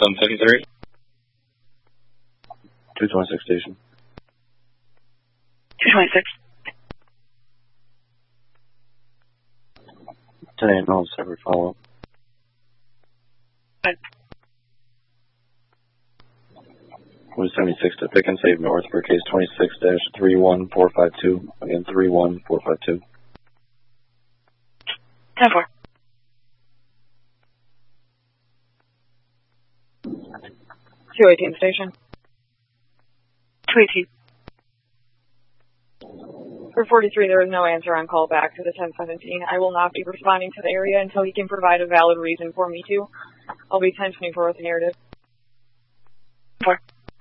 753. 226 station. 226. 10 8 no separate follow-up. Good. 76 to Pick and Save North for case 26-31452. Again, 31452. 10-4. 218 station. 218. For 43, there is no answer on call back to the 1017. I will not be responding to the area until he can provide a valid reason for me to. I'll be 1024 with the narrative. 4.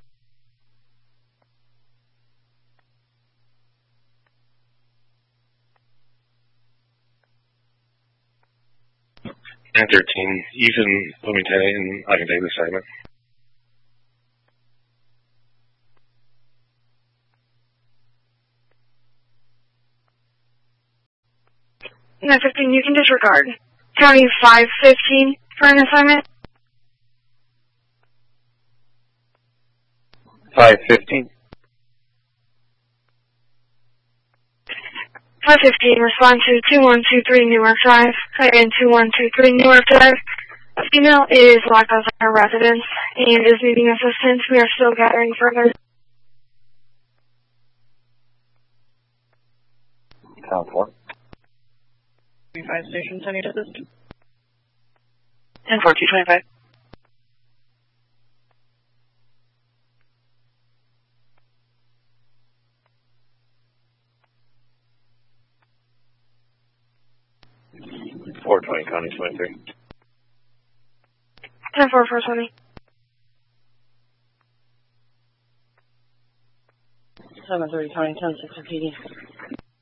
And 13. You can put me 10 and I can take the segment. No, 15, you can disregard. County 515 for an assignment. 515. 515, respond to 2123 Newark Drive. And 2123 Newark Drive. Female is locked outside her residence and is needing assistance. We are still gathering further. Count 4. 25 stations, I need assist. 10-4, 225. .420 County 23. 10-4, 420. 730 County 10 6 PD.